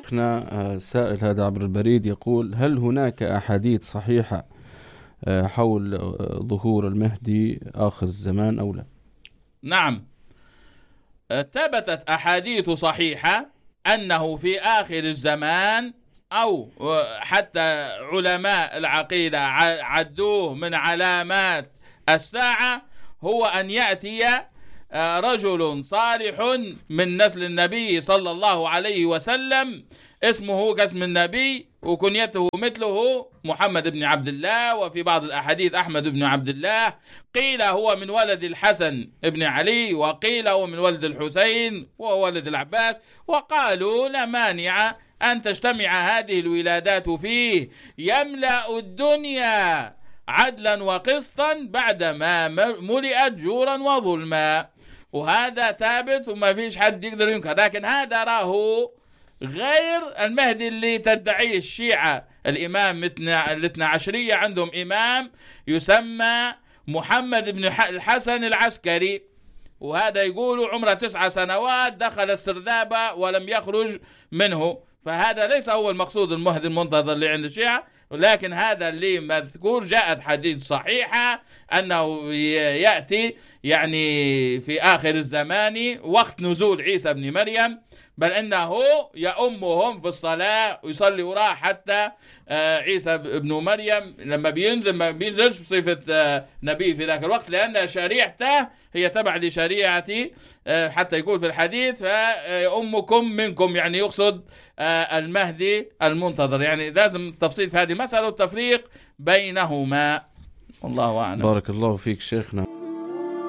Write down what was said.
سائل هذا عبر البريد يقول: هل هناك أحاديث صحيحة حول ظهور المهدي آخر الزمان أو لا؟ نعم، ثبتت أحاديث صحيحة أنه في آخر الزمان، أو حتى علماء العقيدة عدوه من علامات الساعة، هو أن يأتي رجل صالح من نسل النبي صلى الله عليه وسلم اسمه كاسم النبي وكنيته مثله محمد بن عبد الله، وفي بعض الأحاديث أحمد بن عبد الله. قيل هو من ولد الحسن بن علي، وقيل هو من ولد الحسين وهو ولد العباس، وقالوا لا مانع أن تجتمع هذه الولادات فيه، يملأ الدنيا عدلا وقسطا بعدما ملئت جورا وظلما. وهذا ثابت وما فيش حد يقدر ينكر، لكن هذا راه غير المهدي اللي تدعيه الشيعة. الإمام الاثنى عشرية عندهم إمام يسمى محمد بن الحسن العسكري، وهذا يقولوا عمره 9 سنوات دخل السردابة ولم يخرج منه. فهذا ليس هو المقصود المهدي المنتظر اللي عند الشيعة، ولكن هذا اللي مذكور جاءت حديث صحيحة أنه يأتي يعني في آخر الزمان وقت نزول عيسى بن مريم، بل أنه يأمهم في الصلاة ويصلي وراه حتى عيسى بن مريم لما بينزل ما بينزلش بصفة نبي في ذاك الوقت، لأن شريعته هي تبع لشريعتي، حتى يقول في الحديث فأمكم منكم، يعني يقصد المهدي المنتظر. يعني لازم تفصيل في هذه المسألة والتفريق بينهما، والله أعلم. بارك الله فيك شيخنا.